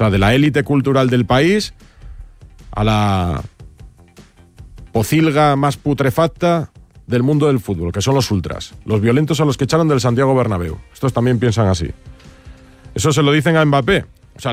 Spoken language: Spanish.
sea, de la élite cultural del país a la pocilga más putrefacta del mundo del fútbol, que son los ultras, los violentos a los que echaron del Santiago Bernabéu. Estos también piensan así. Eso se lo dicen a Mbappé,